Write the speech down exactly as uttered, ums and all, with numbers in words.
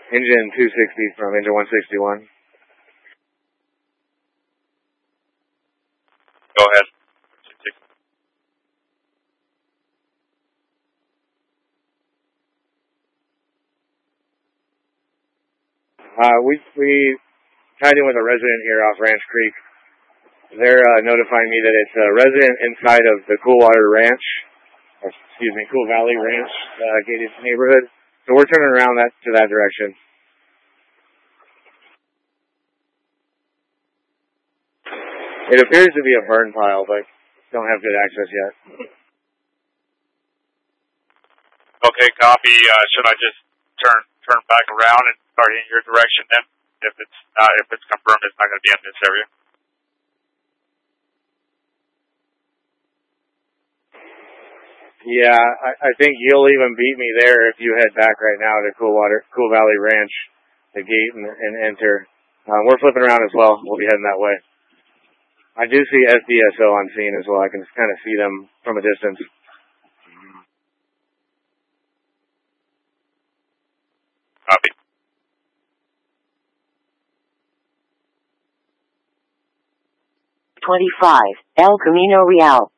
Engine two sixty from engine one sixty-one. Go ahead. Uh, we, we tied in with a resident here off Ranch Creek. They're uh, notifying me that it's a resident inside of the Coolwater Ranch, or, excuse me, Cool Valley Ranch uh, gated neighborhood. So we're turning around that to that direction. It appears to be a burn pile, but don't have good access yet. Okay, copy. Uh, should I just turn turn back around and start in your direction then? If it's uh, if it's confirmed it's not going to be in this area. Yeah, I, I think you'll even beat me there if you head back right now to Coolwater, Cool Valley Ranch, the gate and, and enter. Um, we're flipping around as well. We'll be heading that way. I do see S D S O on scene as well. I can kind of see them from a distance. Copy. twenty-five, El Camino Real.